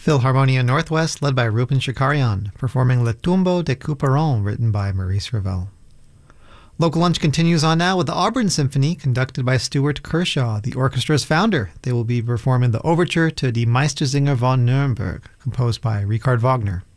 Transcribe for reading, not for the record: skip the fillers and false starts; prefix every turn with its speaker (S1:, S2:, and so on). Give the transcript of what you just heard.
S1: Philharmonia Northwest, led by Ruben Shikarian, performing Le Tombeau de Couperin, written by Maurice Ravel. Local Lunch continues on now with the Auburn Symphony, conducted by Stuart Kershaw, the orchestra's founder. They will be performing the overture to Die Meistersinger von Nuremberg, composed by Richard Wagner.